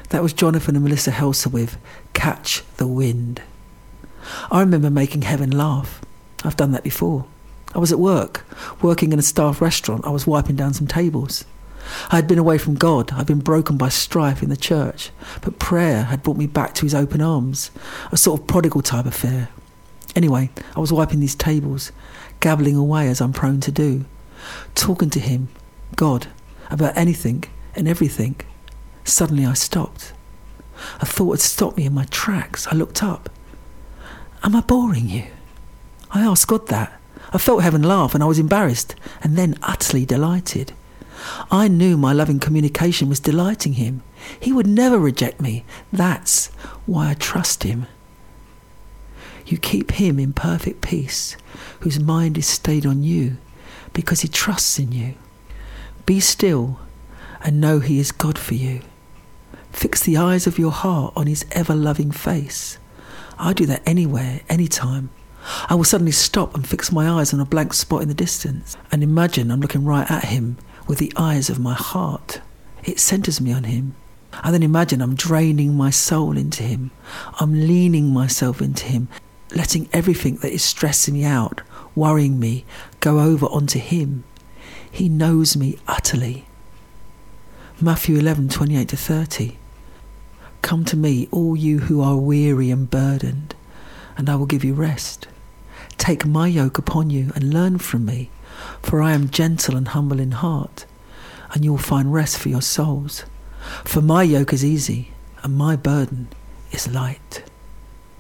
That was Jonathan and Melissa Helser with Catch the Wind. I remember making heaven laugh. I've done that before. I was at work, working in a staff restaurant. I was wiping down some tables. I had been away from God. I'd been broken by strife in the church. But prayer had brought me back to his open arms, a sort of prodigal type affair. Anyway, I was wiping these tables, gabbling away as I'm prone to do, talking to him, God, about anything and everything. Suddenly I stopped. A thought had stopped me in my tracks. I looked up. Am I boring you? I asked God that. I felt heaven laugh and I was embarrassed and then utterly delighted. I knew my loving communication was delighting him. He would never reject me. That's why I trust him. You keep him in perfect peace, whose mind is stayed on you, because he trusts in you. Be still and know he is God for you. Fix the eyes of your heart on his ever-loving face. I do that anywhere, anytime. I will suddenly stop and fix my eyes on a blank spot in the distance and imagine I'm looking right at him with the eyes of my heart. It centres me on him. I then imagine I'm draining my soul into him. I'm leaning myself into him, letting everything that is stressing me out, worrying me, go over onto him. He knows me utterly. Matthew 11:28-30. Come to me, all you who are weary and burdened, and I will give you rest. Take my yoke upon you and learn from me, for I am gentle and humble in heart, and you will find rest for your souls. For my yoke is easy, and my burden is light.